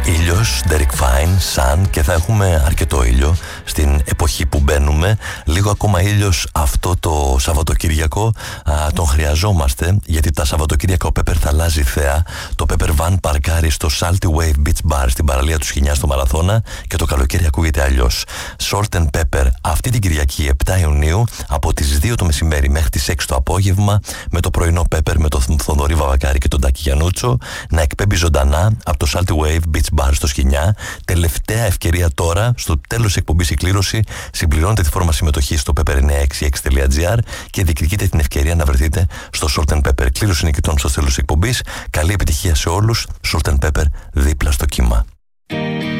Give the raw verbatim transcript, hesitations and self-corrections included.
Ήλιος, Derek Fine, Sun, και θα έχουμε αρκετό ήλιο στην εποχή που μπαίνουμε. Λίγο ακόμα ήλιος αυτό το Σαββατοκύριακο, α, τον χρειαζόμαστε, γιατί τα Σαββατοκύριακα ο Pepper θα αλλάζει θέα. Το Pepper Van παρκάρει στο Salty Wave Beach Bar στην παραλία του Σχοινιά στο Μαραθώνα και το καλοκαίρι ακούγεται αλλιώς. Salt and Pepper αυτή την Κυριακή επτά Ιουνίου από τις δύο το μεσημέρι μέχρι τις έξι το απόγευμα, με το πρωινό Pepper με τον Θοδωρή Βαβακάρη και τον Τάκη Γιαννούτσο να εκπέμπει ζωντανά από το Salty Wave Beach Bar στο Σχοινιά. Τελευταία ευκαιρία τώρα, στο τέλος της εκπομπής η κλήρωση. Συμπληρώνετε τη φόρμα συμμετοχή στο pepper εννιακόσια εξήντα έξι τελεία gr και διεκδικείτε την ευκαιρία να βρεθείτε στο Salt and Pepper. Κλήρωση νικητών στο τέλος της εκπομπής. Καλή επιτυχία σε όλους. Salt and Pepper, δίπλα στο κύμα.